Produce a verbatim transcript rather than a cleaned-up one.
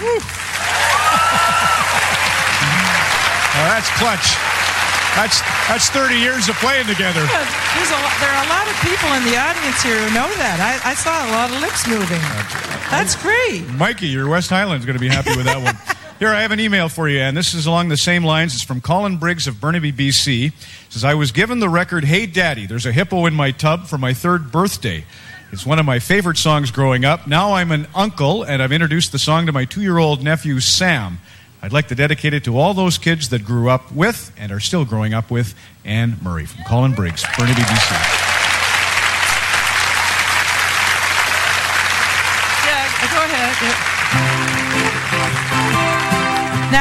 Oh, that's clutch. That's that's thirty years of playing together. Yeah, there's a, there are a lot of people in the audience here who know that. I, I saw a lot of lips moving. That's great. Mikey, your West Highland's going to be happy with that one. Here, I have an email for you, and this is along the same lines. It's from Colin Briggs of Burnaby, B C. It says, I was given the record, Hey Daddy, There's a Hippo in My Tub for my third birthday. It's one of my favorite songs growing up. Now I'm an uncle, and I've introduced the song to my two-year-old nephew, Sam. I'd like to dedicate it to all those kids that grew up with and are still growing up with Anne Murray from Colin Briggs, Burnaby, B C.